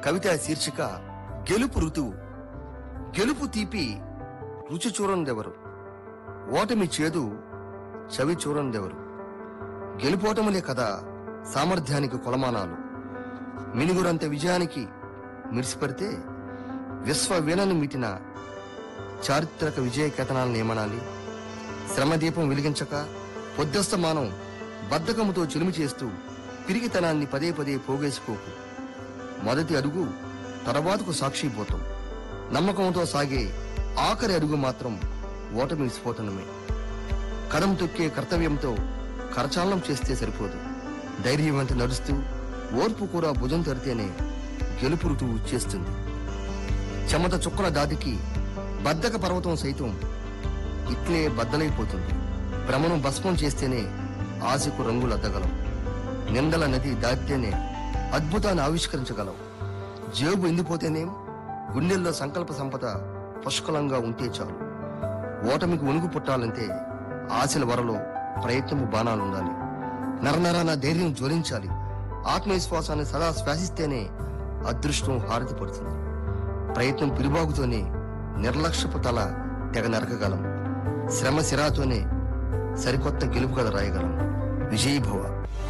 కవిత శీర్షిక గెలుపు ఋతువు. గెలుపు తీపి రుచి చూరందెవరు, ఓటమి చేదు చవి చూరందెవరు. గెలుపోటములే కదా సామర్థ్యానికి కొలమానాలు. మినుగురంత విజయానికి మిరిసిపడితే విశ్వవీణను మీటిన చారిత్రక విజయ కథనాలను ఏమనాలి. శ్రమదీపం వెలిగించక పొద్దస్తమానం బద్ధకముతో చిలుము చేస్తూ పిరిగితనాన్ని పదే పదే పోగేసుకోకు. మొదటి అడుగు తర్వాతకు సాక్షిపోతాం. నమ్మకంతో సాగే ఆఖరి అడుగు మాత్రం ఓటమి విస్ఫోటనమే. కదం తొక్కే కర్తవ్యంతో కరచాలనం చేస్తే సరిపోదు. ధైర్యం వెంట నడుస్తూ ఓర్పు కూడా భుజం తడితేనే గెలుపు ఋతువు చేస్తుంది. చెమట చుక్కల దాటికి బద్ధక పర్వతం సైతం ఇట్లే బద్దలైపోతుంది. భ్రమను భస్మం చేస్తేనే ఆశకు రంగులద్దగలం. నిందల నది దాటితేనే అద్భుతాన్ని ఆవిష్కరించగలవు. జేబు ఎండిపోతేనేం గుండెల్లో సంకల్ప సంపద పుష్కలంగా ఉంటే చాలు. ఓటమికి వణుకు పుట్టాలంటే ఆశల వరలో ప్రయత్నము బాణాలుండాలి. నరనరాన ధైర్యం జ్వలించాలి. ఆత్మవిశ్వాసాన్ని సదా శ్వాసిస్తేనే అదృష్టం హారతి పడుతుంది. ప్రయత్నం పిలుబాగుతోనే నిర్లక్ష్యపు తల తెగ నరకగలం. శ్రమ సిరాతోనే సరికొత్త గెలుపు కథ రాయగలం. విజయీభవ.